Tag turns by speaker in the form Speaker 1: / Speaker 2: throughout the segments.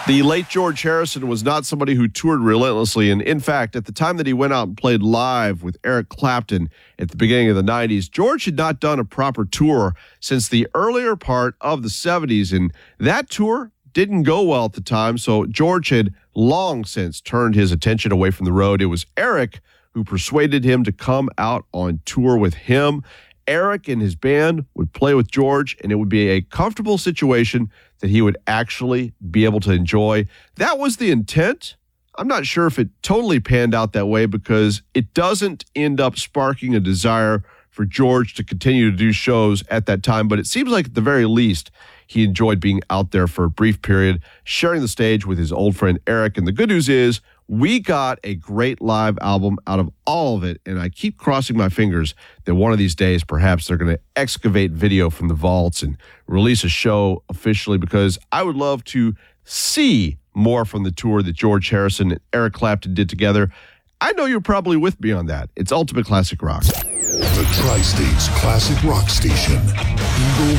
Speaker 1: The late George Harrison was not somebody who toured relentlessly. And in fact, at the time that he went out and played live with Eric Clapton at the beginning of the 90s, George had not done a proper tour since the earlier part of the 70s. And that tour didn't go well at the time. So George had long since turned his attention away from the road. It was Eric who persuaded him to come out on tour with him. Eric and his band would play with George, and it would be a comfortable situation that he would actually be able to enjoy. That was the intent. I'm not sure if it totally panned out that way because it doesn't end up sparking a desire for George to continue to do shows at that time, but it seems like at the very least he enjoyed being out there for a brief period, sharing the stage with his old friend Eric. And the good news is we got a great live album out of all of it, and I keep crossing my fingers that one of these days perhaps they're going to excavate video from the vaults and release a show officially, because I would love to see more from the tour that George Harrison and Eric Clapton did together. I know you're probably with me on that. It's Ultimate Classic Rock.
Speaker 2: The Tri-State's Classic Rock Station, Eagle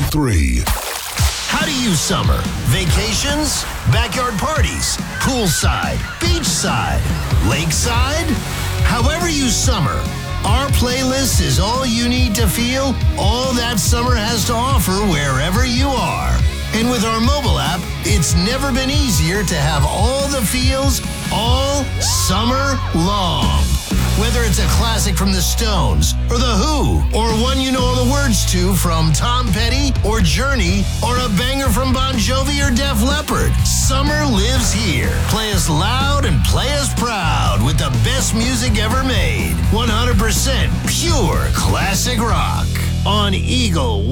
Speaker 2: 102.3.
Speaker 3: How do you summer? Vacations? Backyard parties? Poolside? Beachside? Lakeside? However you summer, our playlist is all you need to feel all that summer has to offer wherever you are. And with our mobile app, it's never been easier to have all the feels all summer long. Whether it's a classic from the Stones or The Who, or one you know all the words to from Tom Petty or Journey, or a banger from Bon Jovi or Def Leppard, summer lives here. Play us loud and play us proud with the best music ever made. 100% pure classic rock on Eagle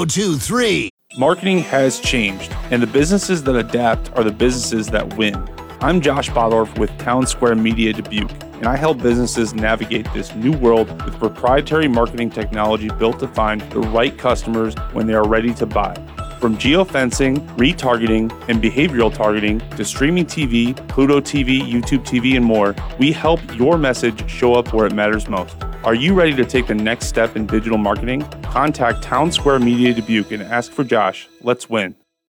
Speaker 3: 102.3.
Speaker 4: Marketing has changed, and the businesses that adapt are the businesses that win. I'm Josh Bodorf with Town Square Media Dubuque, and I help businesses navigate this new world with proprietary marketing technology built to find the right customers when they are ready to buy. From geofencing, retargeting, and behavioral targeting to streaming TV, Pluto TV, YouTube TV, and more, we help your message show up where it matters most. Are you ready to take the next step in digital marketing? Contact Town Square Media Dubuque and ask for Josh. Let's win.